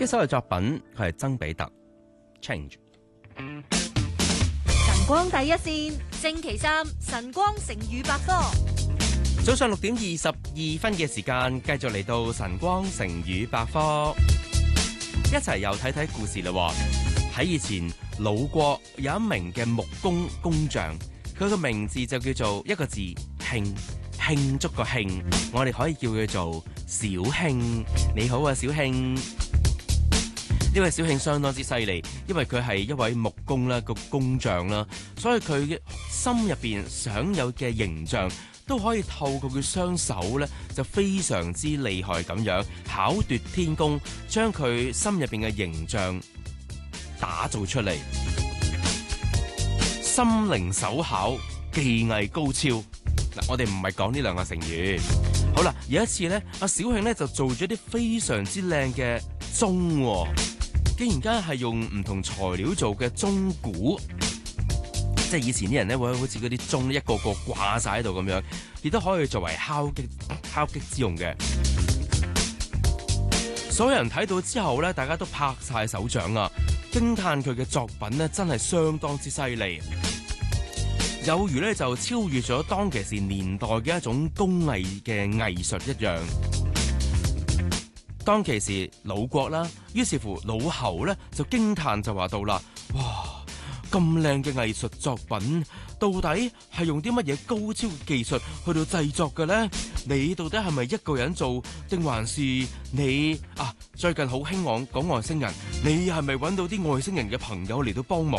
一首嘅作品，佢係曾比特 Change。 晨光第一線，星期三晨光成語百科。 早上6:22嘅時間，繼續嚟到晨光成語百科，一齊又睇睇故事啦。喺以前魯國有一名嘅木工工匠，佢個名字就叫做一個字慶，慶祝個慶，我哋可以叫佢做小慶。你好啊，小慶。呢位小慶相當之犀利，因為佢係一位木工啦，個工匠啦，所以佢嘅心入邊想有嘅形象都可以透過佢雙手咧，就非常之厲害咁樣巧奪天工，將佢心入邊嘅形象打造出嚟。心靈手巧，技藝高超。嗱，我哋唔係講呢兩個成語。好啦，有一次咧，阿小慶咧就做咗啲非常之靚嘅鐘，竟然間係用唔同材料做嘅鐘鼓。即係以前啲人咧會好似嗰啲鐘一個個掛晒喺度咁樣，亦都可以作為敲擊之用嘅。所有人睇到之後咧，大家都拍晒手掌啊，驚嘆佢嘅作品咧真係相當之犀利，有如咧就超越咗當其時年代嘅一種工藝嘅藝術一樣。當其時魯國啦，於是乎魯侯咧就驚嘆就話到啦，哇！咁靚嘅藝術作品，到底係用啲乜嘢高超嘅技術去到製作嘅呢？你到底係咪一個人做，定還是你最近好興講外星人，你係咪揾到啲外星人嘅朋友嚟到幫忙